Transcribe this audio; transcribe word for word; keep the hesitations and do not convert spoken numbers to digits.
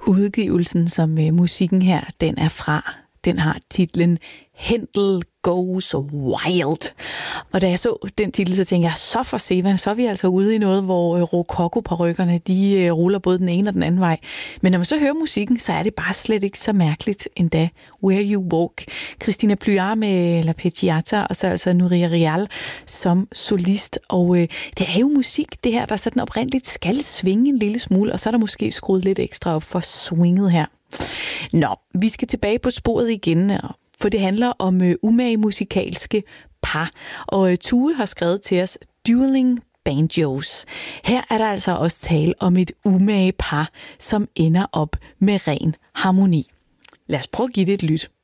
Udgivelsen, som øh, musikken her, den er fra, den har titlen Händel Goes Wild. Og da jeg så den titel, så tænkte jeg, så for Sevan, så er vi altså ude i noget, hvor øh, rokoko-parykkerne, de øh, ruller både den ene og den anden vej. Men når man så hører musikken, så er det bare slet ikke så mærkeligt endda. Where You Walk. Christina Pluyar med La Pecciata, og så altså Nuria Rial som solist. Og øh, det er jo musik, det her, der sådan oprindeligt skal svinge en lille smule, og så er der måske skruet lidt ekstra op for swinget her. Nå, vi skal tilbage på sporet igen, for det handler om øh, umage musikalske par. Og øh, Tue har skrevet til os Dueling Banjos. Her er der altså også tale om et umage par, som ender op med ren harmoni. Lad os prøve at give det et lyt.